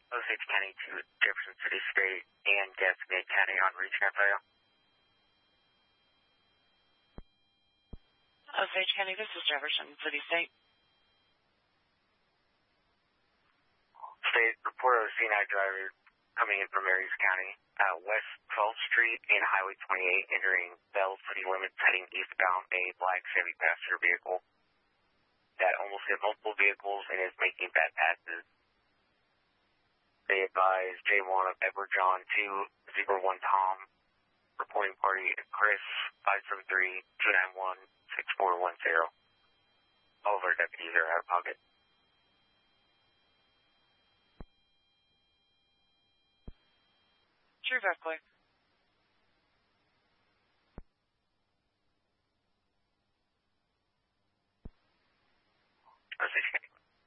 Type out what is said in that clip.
Osage County to Jefferson City State and Gaston County on reach FAO. Osage County, this is Jefferson City State. State, report of a C9 driver coming in from Marys County, West 12th Street and Highway 28, entering Bell City limits, heading eastbound, a black Chevy passenger vehicle that almost hit multiple vehicles and is making bad passes. They advise J1 of Edward John 201 Tom, reporting party Chris 573-291-6410. All of our deputies are out of pocket. True, very clear.